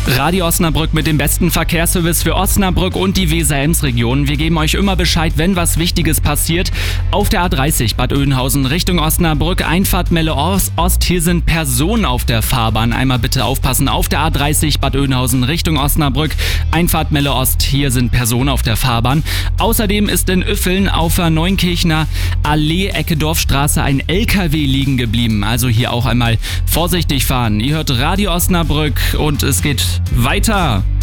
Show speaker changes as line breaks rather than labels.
Radio Osnabrück mit dem besten Verkehrsservice für Osnabrück und die Weser-Ems-Region. Wir geben euch immer Bescheid, wenn was Wichtiges passiert. Auf der A30 Bad Oeynhausen Richtung Osnabrück, Einfahrt Melle-Ost. Hier sind Personen auf der Fahrbahn. Einmal bitte aufpassen. Auf der A30 Bad Oeynhausen Richtung Osnabrück, Einfahrt Melle-Ost. Hier sind Personen auf der Fahrbahn. Außerdem ist in Üffeln auf der Neunkirchner Allee Ecke Dorfstraße ein LKW liegen geblieben. Also hier auch einmal vorsichtig fahren. Ihr hört Radio Osnabrück und es geht weiter.